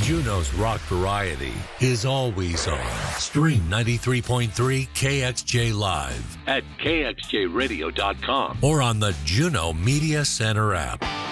Juneau's rock variety is always on. Stream 93.3 KXJ Live at KXJRadio.com or on the Juneau Media Center app.